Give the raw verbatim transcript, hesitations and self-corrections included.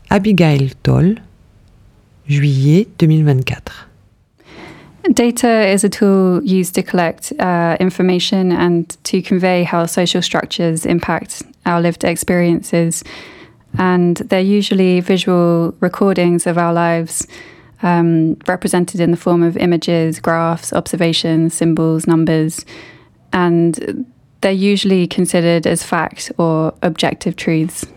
Abigail Toll, juillet deux mille vingt-quatre. Data is a tool used to collect uh, information and to convey how social structures impact our lived experiences. And they're usually visual recordings of our lives, um, represented in the form of images, graphs, observations, symbols, numbers. And they're usually considered as fact or objective truths.